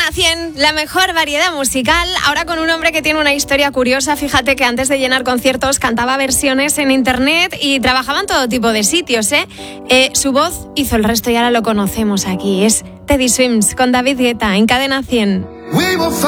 Cadena 100, la mejor variedad musical, ahora con un hombre que tiene una historia curiosa. Fíjate que antes de llenar conciertos cantaba versiones en internet y trabajaba en todo tipo de sitios, su voz hizo el resto y ahora lo conocemos aquí. Es Teddy Swims con David Guetta en Cadena 100.